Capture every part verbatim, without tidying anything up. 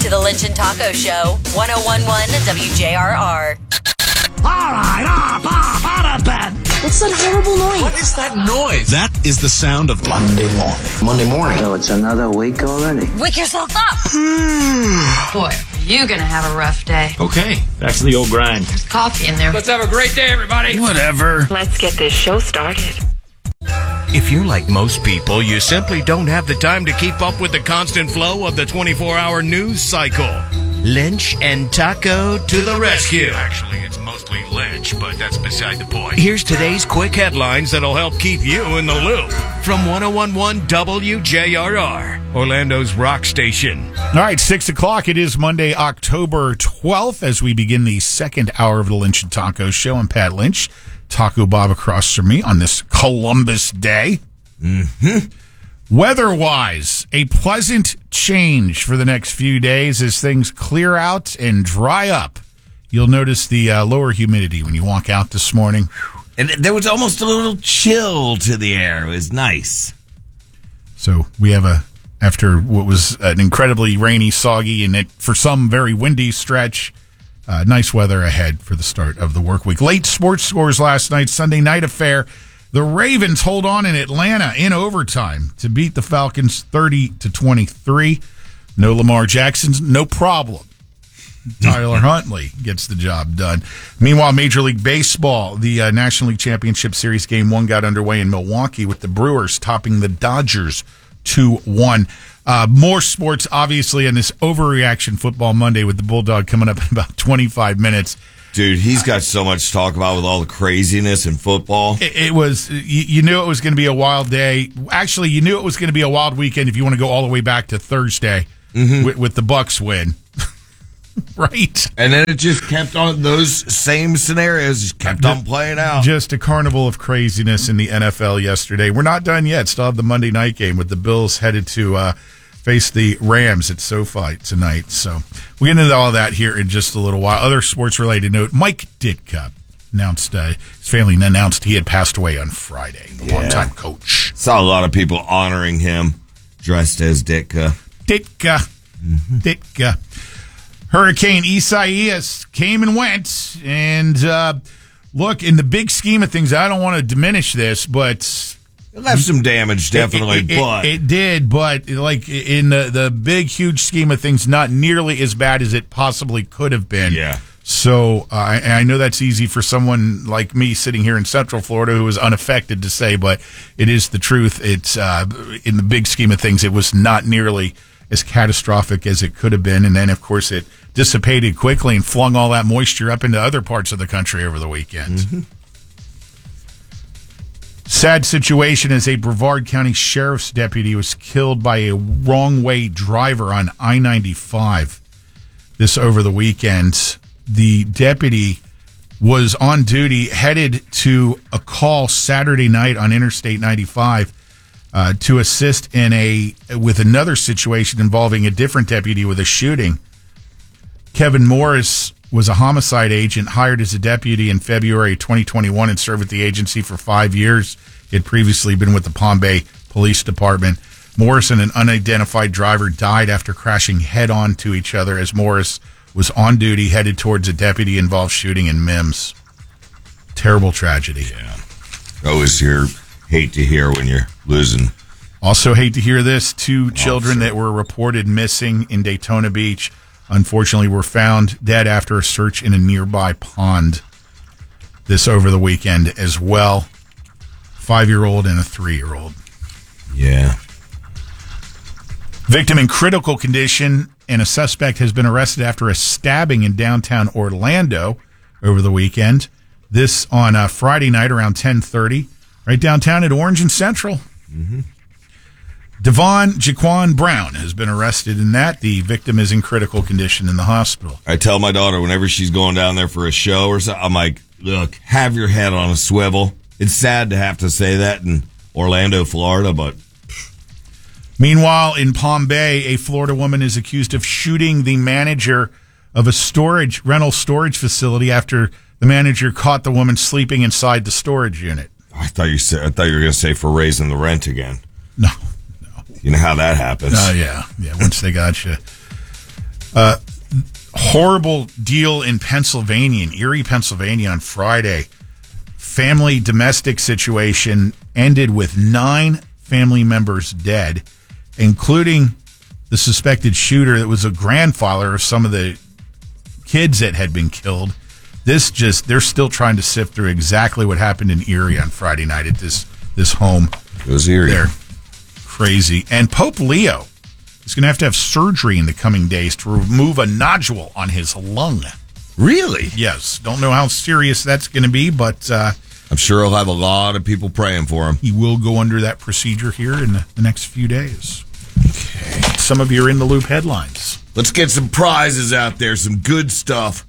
to the Lynch and Taco Show, one oh one point one W J R R. All right, up, up, out of bed. What's that horrible noise? What is that noise? That is the sound of Monday morning. Monday morning. So it's another week already. Wake yourself up. Boy, you're going to have a rough day. Okay, back to the old grind. There's coffee in there. Let's have a great day, everybody. whatever. Let's get this show started. If you're like most people, you simply don't have the time to keep up with the constant flow of the twenty-four hour news cycle. Lynch and Taco to the rescue. Actually, it's mostly Lynch, but that's beside the point. Here's today's quick headlines that'll help keep you in the loop. From one oh one point one W J R R, Orlando's rock station. All right, six o'clock. It is Monday, October twelfth, as we begin the second hour of the Lynch and Taco Show. I'm Pat Lynch. Taco Bob across from me on this Columbus Day. Mm-hmm. Weather-wise, a pleasant change for the next few days as things clear out and dry up. You'll notice the uh, lower humidity when you walk out this morning. And there was almost a little chill to the air. It was nice. So we have a, after what was an incredibly rainy, soggy, and it, for some very windy stretch, uh, nice weather ahead for the start of the work week. Late sports scores last night, Sunday night affair. The Ravens hold on in Atlanta in overtime to beat the Falcons thirty to twenty-three. No Lamar Jackson, no problem. Tyler Huntley gets the job done. Meanwhile, Major League Baseball, the uh, National League Championship Series Game one got underway in Milwaukee with the Brewers topping the Dodgers two one. Uh, more sports, obviously, on this Overreaction Football Monday with the Bulldog coming up in about twenty-five minutes. Dude, he's got so much to talk about with all the craziness in football. It, it was, you, you knew it was going to be a wild day. Actually, you knew it was going to be a wild weekend if you want to go all the way back to Thursday mm-hmm. with, with the Bucks win. Right. And then it just kept on, those same scenarios just kept on playing out. Just a carnival of craziness in the N F L yesterday. We're not done yet. Still have the Monday night game with the Bills headed to uh, face the Rams at SoFi tonight. So we'll get into all that here in just a little while. Other sports-related note, Mike Ditka announced, uh, his family announced he had passed away on Friday, the yeah. one-time coach. Saw a lot of people honoring him dressed as Ditka. Ditka. Mm-hmm. Ditka. Hurricane Isaias came and went, and uh, look, in the big scheme of things, I don't want to diminish this, but it left some damage, definitely. It, it, but it, it did, but like in the, the big, huge scheme of things, not nearly as bad as it possibly could have been. Yeah. So uh, I, I know that's easy for someone like me sitting here in Central Florida who was unaffected to say, but it is the truth. It's uh, in the big scheme of things, it was not nearly as catastrophic as it could have been, and then of course it dissipated quickly and flung all that moisture up into other parts of the country over the weekend. Mm-hmm. Sad situation as a Brevard County Sheriff's deputy was killed by a wrong-way driver on I ninety-five this over the weekend. The deputy was on duty, headed to a call Saturday night on Interstate ninety-five uh, to assist in a with another situation involving a different deputy with a shooting. Kevin Morris was a homicide agent hired as a deputy in February twenty twenty-one and served with the agency for five years. He had previously been with the Palm Bay Police Department. Morris and an unidentified driver died after crashing head-on to each other as Morris was on duty headed towards a deputy-involved shooting in Mims. Terrible tragedy. Yeah. Always hear, hate to hear when you're losing. Also hate to hear this. Two children that were reported missing in Daytona Beach unfortunately were found dead after a search in a nearby pond this over the weekend as well. Five-year-old and a three-year-old. Yeah. Victim in critical condition and a suspect has been arrested after a stabbing in downtown Orlando over the weekend. This on uh, Friday night around ten thirty, right downtown at Orange and Central. Mm-hmm. Devon Jaquan Brown has been arrested in that. The victim is in critical condition in the hospital. I tell my daughter whenever she's going down there for a show or something, I'm like, look, have your head on a swivel. It's sad to have to say that in Orlando, Florida, but... Meanwhile, in Palm Bay, a Florida woman is accused of shooting the manager of a storage rental storage facility after the manager caught the woman sleeping inside the storage unit. I thought you said I thought you were going to say for raising the rent again. No. You know how that happens. Oh, uh, yeah. Yeah, once they got you. Uh, horrible deal in Pennsylvania, in Erie, Pennsylvania on Friday. Family domestic situation ended with nine family members dead, including the suspected shooter that was a grandfather of some of the kids that had been killed. This just, they're still trying to sift through exactly what happened in Erie on Friday night at this, this home. It was Erie. They're crazy. And Pope Leo is going to have to have surgery in the coming days to remove a nodule on his lung. Really? Yes. Don't know how serious that's going to be, but uh, I'm sure he'll have a lot of people praying for him. He will go under that procedure here in the, the next few days. Okay. Some of your in the loop headlines. Let's get some prizes out there, some good stuff.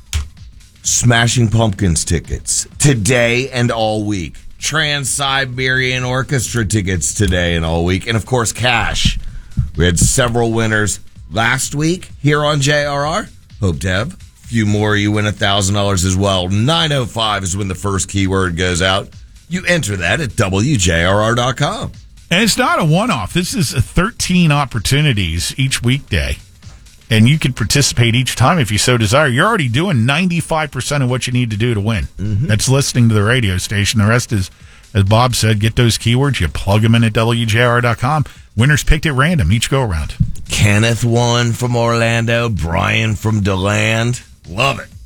Smashing Pumpkins tickets today and all week. Trans-Siberian Orchestra tickets today and all week. And, of course, cash. We had several winners last week here on J R R. Hope to have a few more. You win one thousand dollars as well. nine oh five is when the first keyword goes out. You enter that at W J R R dot com. And it's not a one-off. This is thirteen opportunities each weekday. And you can participate each time if you so desire. You're already doing ninety-five percent of what you need to do to win. Mm-hmm. That's listening to the radio station. The rest is, as Bob said, get those keywords. You plug them in at W J R R dot com. Winners picked at random each go-around. Kenneth won from Orlando. Brian from DeLand. Love it.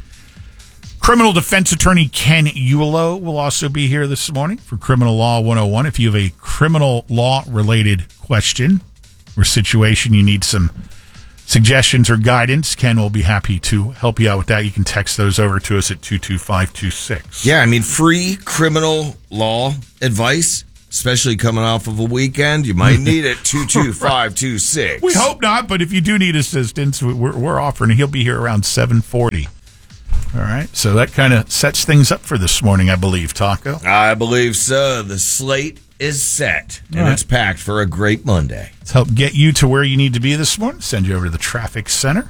Criminal defense attorney Ken Ulo will also be here this morning for Criminal Law one oh one. If you have a criminal law-related question or situation you need some suggestions or guidance, Ken will be happy to help you out with that. You can text those over to us at two two five two six. Yeah, I mean, free criminal law advice, especially coming off of a weekend. You might need it. two two five two six. We hope not, but if you do need assistance, we're, we're offering. He'll be here around seven forty. All right, so that kind of sets things up for this morning, I believe, Taco. I believe so. The slate is set, and right. It's packed for a great Monday. Let's help get you to where you need to be this morning. Send you over to the traffic center.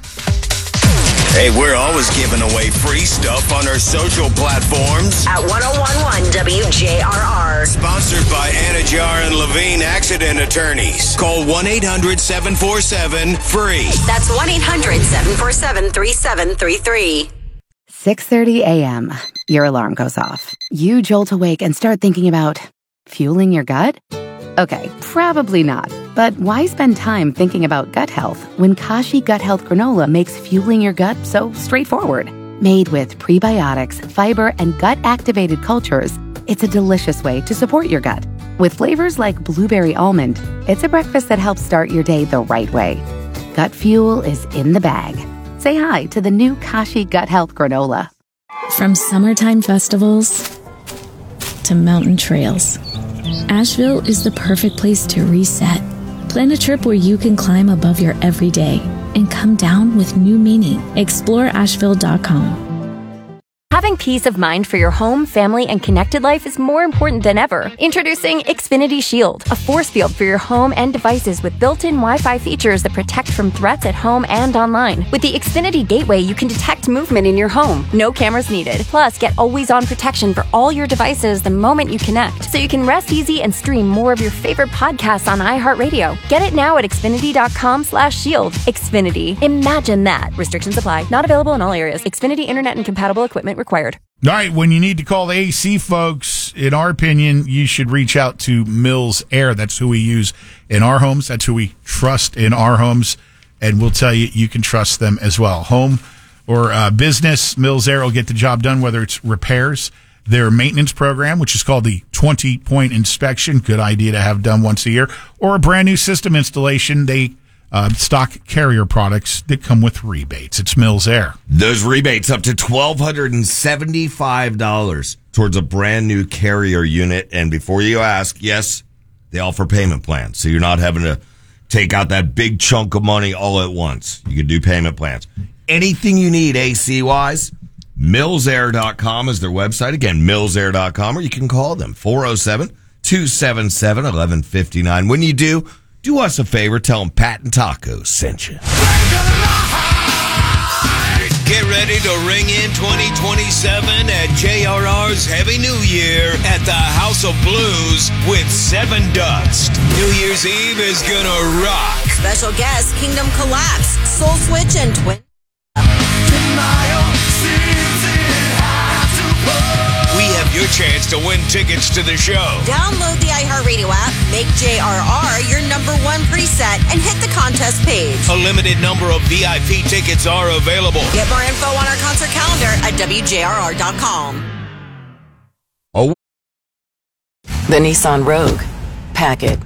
Hey, we're always giving away free stuff on our social platforms. At ten eleven W J R R. Sponsored by Anajar and Levine Accident Attorneys. Call one eight hundred seven four seven free. That's one eight hundred seven four seven three seven three three. six thirty a.m. Your alarm goes off. You jolt awake and start thinking about fueling your gut? Okay, probably not. But why spend time thinking about gut health when Kashi Gut Health Granola makes fueling your gut so straightforward? Made with prebiotics, fiber, and gut-activated cultures, it's a delicious way to support your gut. With flavors like blueberry almond, it's a breakfast that helps start your day the right way. Gut fuel is in the bag. Say hi to the new Kashi Gut Health Granola. From summertime festivals to mountain trails, Asheville is the perfect place to reset. Plan a trip where you can climb above your everyday and come down with new meaning. Explore Asheville dot com. Having peace of mind for your home, family, and connected life is more important than ever. Introducing Xfinity Shield, a force field for your home and devices with built-in Wi-Fi features that protect from threats at home and online. With the Xfinity Gateway, you can detect movement in your home. No cameras needed. Plus, get always-on protection for all your devices the moment you connect, so you can rest easy and stream more of your favorite podcasts on iHeartRadio. Get it now at Xfinity dot com slash shield. Xfinity. Imagine that. Restrictions apply. Not available in all areas. Xfinity Internet and compatible equipment required. All right, when you need to call the A C folks, in our opinion, you should reach out to Mills Air. That's who we use in our homes. That's who we trust in our homes. And we'll tell you, you can trust them as well. Home or uh, business, Mills Air will get the job done, whether it's repairs, their maintenance program, which is called the twenty-point inspection. Good idea to have done once a year. Or a brand new system installation. They Uh, stock carrier products that come with rebates. It's Mills Air. Those rebates up to one thousand two hundred seventy-five dollars towards a brand new carrier unit. And before you ask, yes, they offer payment plans. So you're not having to take out that big chunk of money all at once. You can do payment plans. Anything you need A C-wise, Mills Air dot com is their website. Again, Mills Air dot com, or you can call them, four oh seven, two seven seven, one one five nine. When you do, do us a favor, tell them Pat and Taco sent you. Get ready to ring in twenty twenty-seven at J R R's Heavy New Year at the House of Blues with Seven Dust. New Year's Eve is gonna rock. Special guest, Kingdom Collapse, Soul Sway chance to win tickets to the show. Download the iHeartRadio app, make J R R your number one preset, and hit the contest page. A limited number of V I P tickets are available. Get more info on our concert calendar at W J R R dot com. Oh. The Nissan Rogue. Pack it.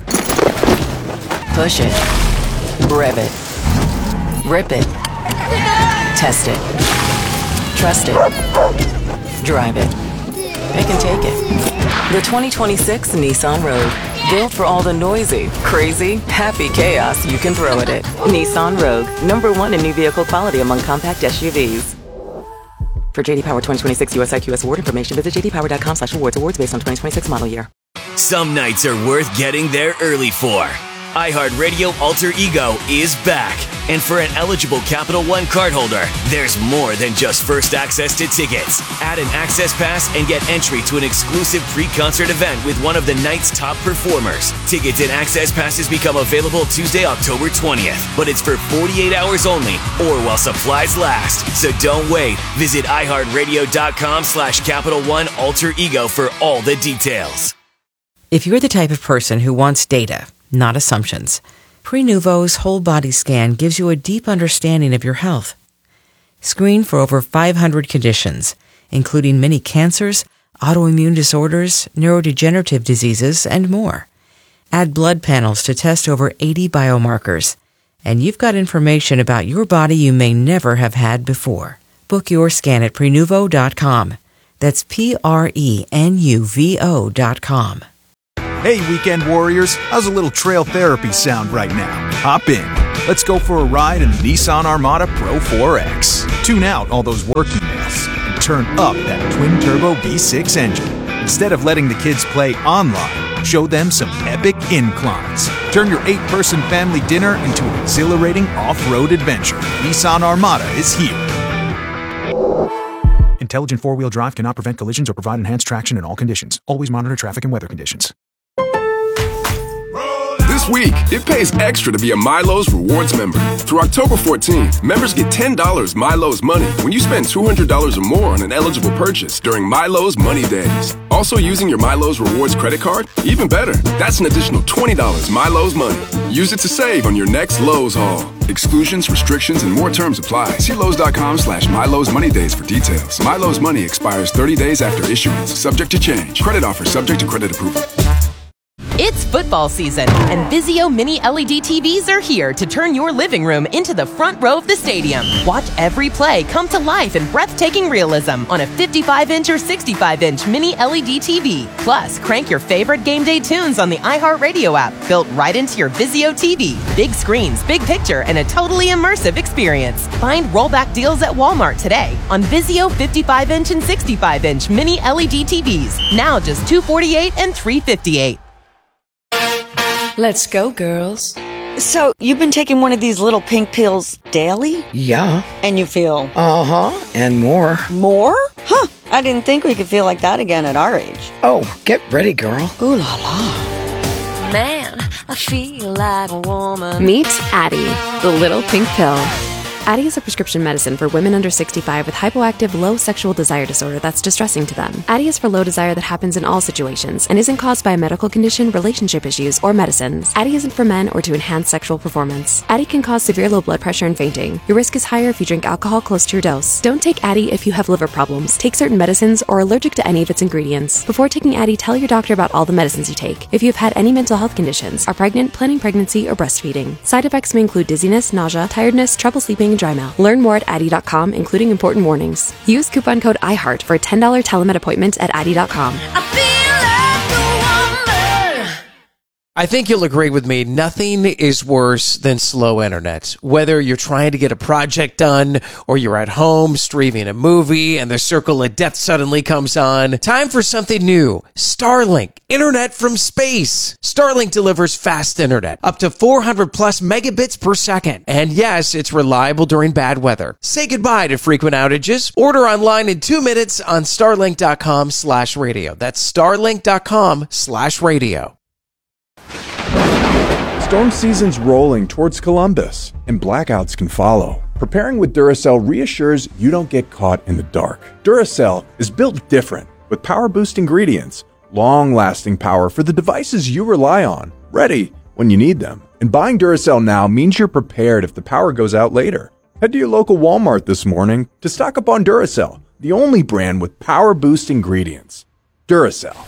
Push it. Rev it. Rip it. Test it. Trust it. Drive it. It can take it. The twenty twenty-six Nissan Rogue. Built for all the noisy, crazy, happy chaos you can throw at it. Nissan Rogue. Number one in new vehicle quality among compact S U Vs. For J D Power twenty twenty-six U S I Q S award information, visit j d power dot com slash awards. Awards based on twenty twenty-six model year. Some nights are worth getting there early for. iHeartRadio Alter Ego is back. And for an eligible Capital One cardholder, there's more than just first access to tickets. Add an access pass and get entry to an exclusive pre-concert event with one of the night's top performers. Tickets and access passes become available Tuesday, October twentieth. But it's for forty-eight hours only or while supplies last. So don't wait. Visit iHeartRadio.com slash Capital One Alter Ego for all the details. If you're the type of person who wants data, not assumptions, Prenuvo's whole body scan gives you a deep understanding of your health. Screen for over five hundred conditions, including many cancers, autoimmune disorders, neurodegenerative diseases, and more. Add blood panels to test over eighty biomarkers, and you've got information about your body you may never have had before. Book your scan at Prenuvo dot com. That's P R E N U V O dot com. Hey, weekend warriors, how's a little trail therapy sound right now? Hop in. Let's go for a ride in the Nissan Armada Pro four X. Tune out all those work emails and turn up that twin-turbo V six engine. Instead of letting the kids play online, show them some epic inclines. Turn your eight-person family dinner into an exhilarating off-road adventure. Nissan Armada is here. Intelligent four-wheel drive cannot prevent collisions or provide enhanced traction in all conditions. Always monitor traffic and weather conditions. This week, it pays extra to be a Milo's Rewards member. Through October fourteenth, members get ten dollars Milo's Money when you spend two hundred dollars or more on an eligible purchase during Milo's Money Days. Also using your Milo's Rewards credit card? Even better, that's an additional twenty dollars Milo's Money. Use it to save on your next Lowe's haul. Exclusions, restrictions, and more terms apply. See Lowe's.com slash Milo's Money Days for details. Milo's Money expires thirty days after issuance, subject to change. Credit offer subject to credit approval. It's football season, and Vizio Mini L E D T Vs are here to turn your living room into the front row of the stadium. Watch every play come to life in breathtaking realism on a fifty-five inch or sixty-five inch Mini L E D T V. Plus, crank your favorite game day tunes on the iHeartRadio app, built right into your Vizio T V. Big screens, big picture, and a totally immersive experience. Find rollback deals at Walmart today on Vizio fifty-five inch and sixty-five inch Mini L E D T Vs. Now just two hundred forty-eight dollars and three hundred fifty-eight dollars. Let's go, girls. So, you've been taking one of these little pink pills daily? Yeah. And you feel? Uh-huh. And more. More? Huh. I didn't think we could feel like that again at our age. Oh, get ready, girl. Ooh la la. Man, I feel like a woman. Meet Addie, the little pink pill. Addie is a prescription medicine for women under sixty-five with hypoactive low sexual desire disorder that's distressing to them. Addie is for low desire that happens in all situations and isn't caused by a medical condition, relationship issues, or medicines. Addie isn't for men or to enhance sexual performance. Addie can cause severe low blood pressure and fainting. Your risk is higher if you drink alcohol close to your dose. Don't take Addie if you have liver problems, take certain medicines, or are allergic to any of its ingredients. Before taking Addie, tell your doctor about all the medicines you take. If you have had any mental health conditions, are pregnant, planning pregnancy, or breastfeeding. Side effects may include dizziness, nausea, tiredness, trouble sleeping, and dry mouth. Learn more at Addie dot com, including important warnings. Use coupon code iHeart for a ten dollars telemed appointment at Addie dot com. I think you'll agree with me, nothing is worse than slow internet. Whether you're trying to get a project done or you're at home streaming a movie and the circle of death suddenly comes on, time for something new. Starlink, internet from space. Starlink delivers fast internet, up to four hundred plus megabits per second. And yes, it's reliable during bad weather. Say goodbye to frequent outages. Order online in two minutes on starlink dot com slash radio. That's starlink dot com slash radio. Storm season's rolling towards Columbus, and blackouts can follow. Preparing with Duracell reassures you don't get caught in the dark. Duracell is built different. with power boost ingredients, long-lasting power for the devices you rely on, ready when you need them. And buying Duracell now means you're prepared if the power goes out later. Head to your local Walmart this morning to stock up on Duracell, the only brand with power boost ingredients. Duracell.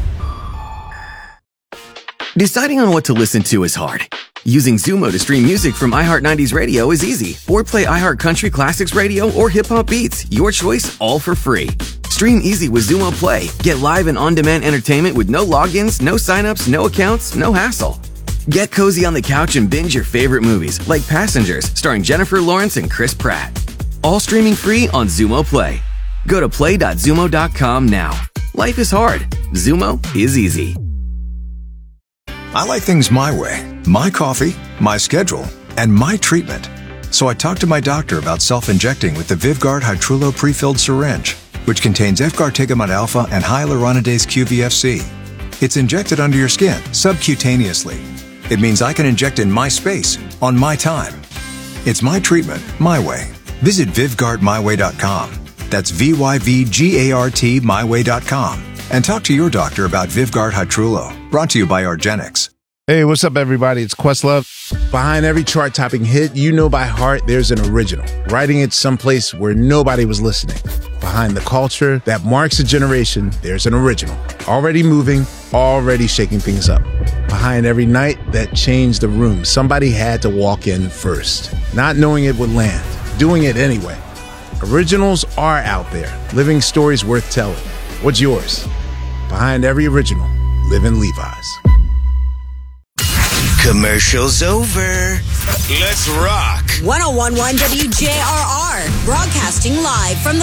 Deciding on what to listen to is hard. Using Zumo to stream music from iHeart nineties Radio is easy. Or play iHeart Country Classics Radio or Hip Hop Beats. Your choice, all for free. Stream easy with Zumo Play. Get live and on-demand entertainment with no logins, no signups, no accounts, no hassle. Get cozy on the couch and binge your favorite movies, like Passengers, starring Jennifer Lawrence and Chris Pratt. All streaming free on Zumo Play. Go to play dot zumo dot com now. Life is hard. Zumo is easy. I like things my way, my coffee, my schedule, and my treatment. So I talked to my doctor about self-injecting with the Vyvgart Hytrulo pre-filled syringe, which contains efgartigimod alpha and hyaluronidase Q V F C. It's injected under your skin, subcutaneously. It means I can inject in my space, on my time. It's my treatment, my way. Visit Vyvgart my way dot com. That's V Y V G A R T my way dot com. And talk to your doctor about Vyvgart Hytrulo. Brought to you by Argenix. Hey, what's up, everybody? It's Questlove. Behind every chart-topping hit you know by heart, there's an original, writing it someplace where nobody was listening. Behind the culture that marks a generation, there's an original, already moving, already shaking things up. Behind every night that changed the room, somebody had to walk in first, not knowing it would land, doing it anyway. Originals are out there, living stories worth telling. What's yours? Behind every original, live in Levi's. Commercials over. Let's rock. one oh one point one W J R R, broadcasting live from the